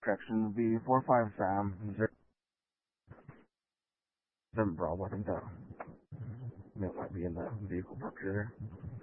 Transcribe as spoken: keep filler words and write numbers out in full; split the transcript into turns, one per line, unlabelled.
Correction would be four five Sam, zero seven Bravo. I think that it might be in the vehicle park there.